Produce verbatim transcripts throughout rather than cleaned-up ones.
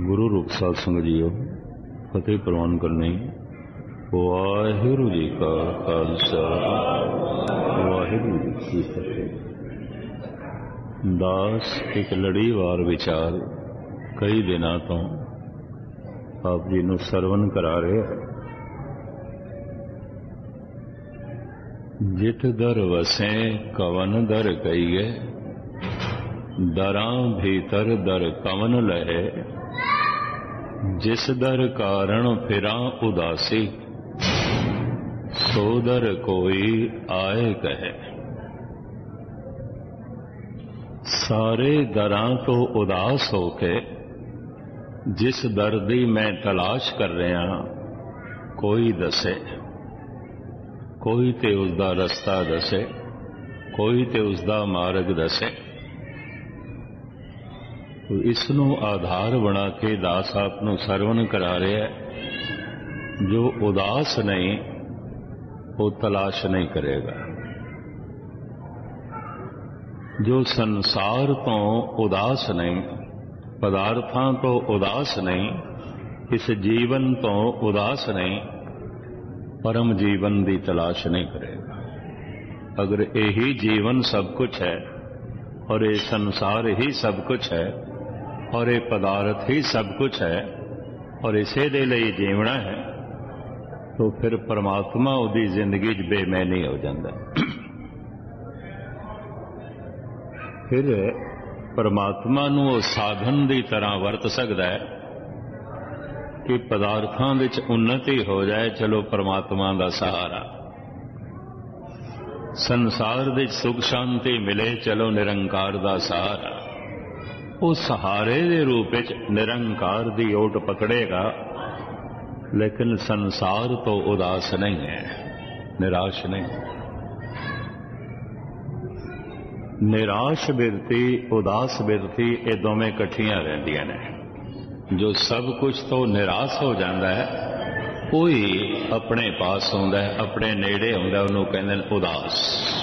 गुरु रूप साध संगत जीओ फतेह प्रवान करनी। वाहिगुरु जी का खालसा वाहिगुरु जी की फतेह। दास एक लड़ीवार विचार कई दिनों तो आप जी नूं सरवण करा रहे। जित दर वसें कवन दर कईए, दरां भीतर दर कवन लहे। जिस दर कारण फिरां उदासी, सो दर कोई आए कहे। सारे दरां तो उदास होके जिस दर दी मैं तलाश कर रहा कोई दसे। कोई ते उसदा रस्ता दसे, कोई ते उसदा मार्ग दसे। तो इसनों आधार बना के दास आप नूं सरवण करा रहे है। जो उदास नहीं वो तलाश नहीं करेगा। जो संसार तो उदास नहीं, पदार्थां तो उदास नहीं, इस जीवन तो उदास नहीं, परम जीवन की तलाश नहीं करेगा। अगर यही जीवन सब कुछ है और ये संसार ही सब कुछ है और ये पदार्थ ही सब कुछ है और इसे दे लिए जीवना है, तो फिर परमात्मा उसकी जिंदगी बेमैनी हो जाता। फिर परमात्मा नूं वो साधन की तरह वरत सकता है कि पदार्थों विच उन्नति हो जाए, चलो परमात्मा का सहारा। संसार विच सुख शांति मिले, चलो निरंकार का सहारा। उस सहारे के रूप में निरंकार की ओट पकड़ेगा, लेकिन संसार तो उदास नहीं है, निराश नहीं। निराश बिरती उदास बिरती ये दोवें कट्ठियां रहिंदियां ने। जो सब कुछ तो निराश हो जाता है, कोई अपने पास आउंदा है, अपने नेड़े आउंदा, उन्होंने कहते हैं उदास।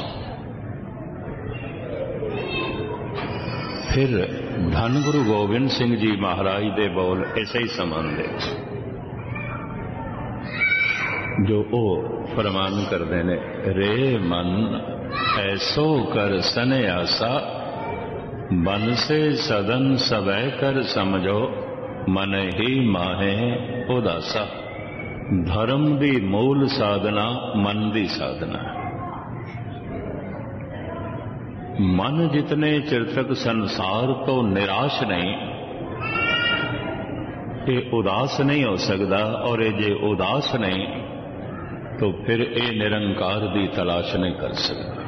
फिर धन गुरु गोबिंद सिंह जी महाराज दे बोल ऐसे ही संबंध जो ओ फरमान करते हैं। रे मन ऐसो कर सन्यासा, बन से सदन सबै कर समझो, मन ही माहे उदासा। धर्म दी मूल साधना मन दी साधना। मन जितने चिर तक संसार तो निराश नहीं, ये उदास नहीं हो सकता। और ये जे उदास नहीं तो फिर ये निरंकार की तलाश नहीं कर सकता।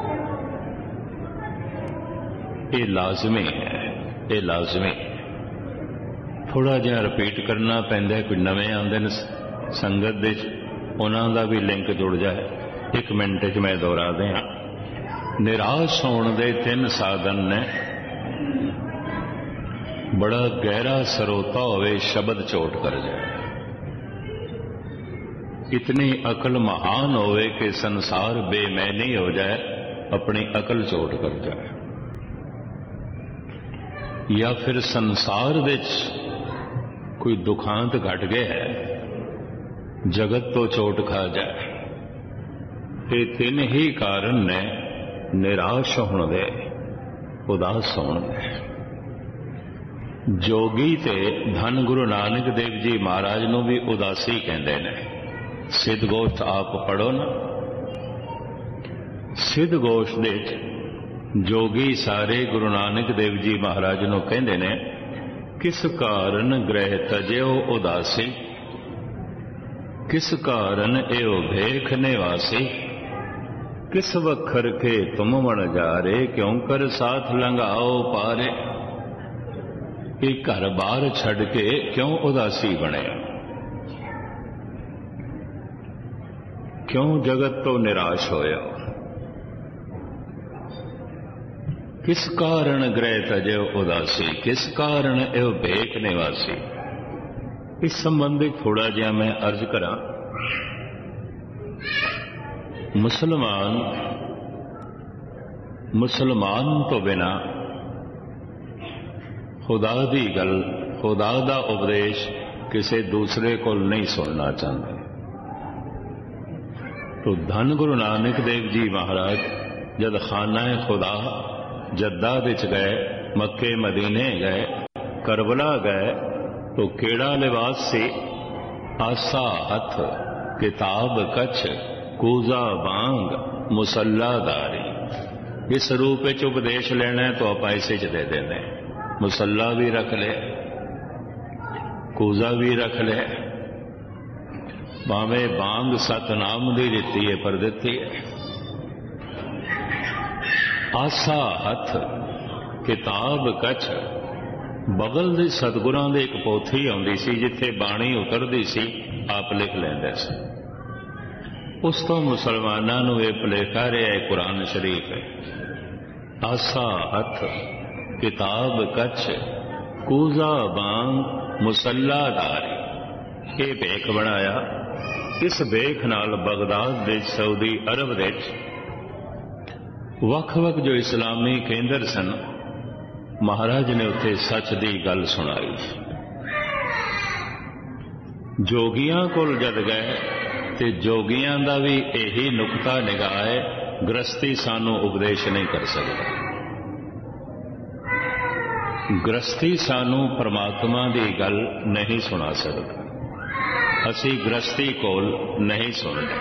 ये लाजमी है, ये लाजमी। थोड़ा जिहा रिपीट करना पैंदा। कोई नवे आंदे ने संगत दे, उन्हां दा भी लिंक जुड़ जाए। एक मिनट च मैं दोहरा दियां। निराश होने दे तीन साधन ने। बड़ा गहरा सरोता होवे, शब्द चोट कर जाए। इतनी अकल महान होवे कि संसार बेमैनी हो जाए, अपनी अकल चोट कर जाए। या फिर संसार विच कोई दुखांत घट गया है, जगत तो चोट खा जाए। ये तीन ही कारण ने निराश होने दे, उदास होने दे। जोगी ते धन गुरु नानक देव जी महाराज नूं भी उदासी कहते हैं। सिद्ध गोष्ठ आप पढ़ो ना। सिद्ध गोष्ठ दे जोगी सारे गुरु नानक देव जी महाराज नूं कहते हैं, किस कारण ग्रह तजो उदासी, किस कारण एओ भेख निवासी। किस वखर के तुम बन जा रे, क्यों कर साथ लंघाओ पारे। एक घर बार छड़ के क्यों उदासी बने, क्यों जगत तो निराश होया। किस कारण ग्रह तजो उदासी, किस कारण एओ भेख निवासी। इस संबंधी थोड़ा जिहा मैं अर्ज करा। मुसलमान मुसलमान तो बिना खुदा दी गल खुदा दा उपदेश किसी दूसरे को नहीं सुनना चाहते। तो धन गुरु नानक देव जी महाराज जद खाना खुदा जद्दा विच गए, मक्के मदीने गए, करबला गए, तो केड़ा लिबास से आसा हथ किताब कछ कूजा बांग मुसल्लादारी। इस रूप में उपदेश लेना है तो आप ऐसे च दे देने, मुसल्ला भी रख ले, कूजा भी रख ले, भावे बांग सतनाम दी दिती है पर दिती है। आसा हथ किताब कछ, बगल दे सतगुरां दे एक पोथी आउंदी सी जिथे बाणी उतरदी सी, आप लिख लेंदे सी। उस तो मुसलमानां नूं इह भुलेखा रहा है कुरान शरीफ है। आसा हथ किताब कछ कूजा बांग मुसल्लादारी, ये भेख बनाया। इस भेख नाल बगदाद दे सऊदी अरब दे वख-वख जो इस्लामी केंद्र सन, महाराज ने उत्थे सच दी गल सुनाई। जोगियां कोल जद गए ते जोगियां दा भी यही नुकता निगाह है, गृहस्थी सानू उपदेश नहीं कर सकता। गृहस्थी सानू परमात्मा दी गल नहीं सुना सकता, असी गृहस्थी कोल नहीं सुनते।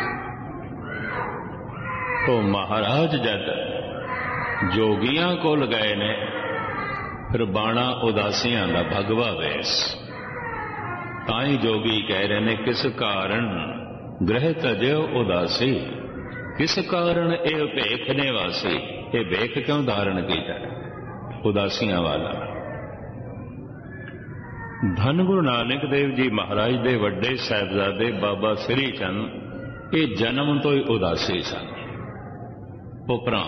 तो महाराज जद जोगियां कोल गए ने, फिर बाणा उदासियां दा भगवा वेश, ताई जोगी कह रहे ने किस कारण ग्रह तजो उदासी, किस कारण ये भेख ने वासी, ये भेख क्यों धारण किया उदासियां वाला। धन गुरु नानक देव जी महाराज दे वड्डे साहिबजादे बाबा श्री चंद ये जन्म तो ही उदासी सन। उपरां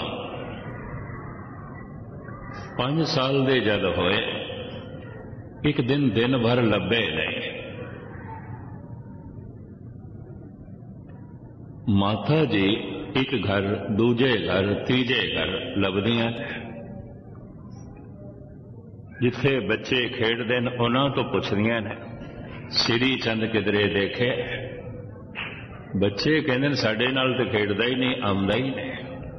पांच साल दे जद होए, एक दिन दिन भर लभे नहीं। माता जी एक घर दूजे घर तीजे घर लभदियां, जिथे बच्चे खेडदे न उन्हां तो पुछदियां ने श्री चंद किधरे देखे। बच्चे कहंदे साडे नाल ते खेडदा ही नहीं, आउंदा ही नहीं।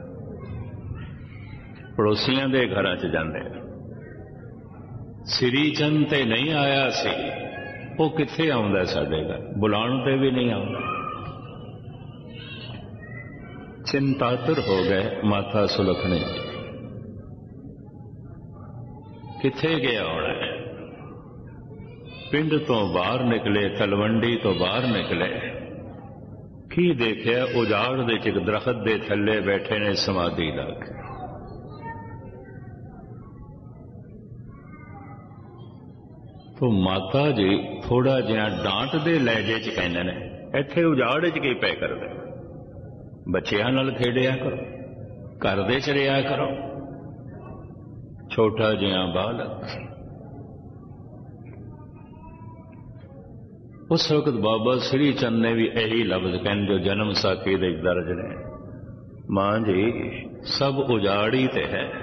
पड़ोसियां दे घरां च जांदे, श्री चंद ते नहीं आया सी, वो किथे आउंदा साडे घर, बुलाउण ते भी नहीं आउंदा। चिंतातुर हो गए माता सुलखनी, किथे गया होना है। पिंड तो बाहर निकले, तलवंडी तो बाहर निकले, की देखिया उजाड़ दे एक दरखत दे थले बैठे ने समाधि लग। तो माता जी थोड़ा जिहा डांट दे लहजे च कहंदे ने, इत्थे उजाड़ च की पै करदे, बच्चियां नाल खेडिया करो, घर दे च रिहा करो। छोटा जिहा बालक। उस वक्त बाबा श्री चंद ने भी यही लफ्ज कहने जो जन्म साखी दे दर्ज ने, मां जी सब उजाड़ी ते है,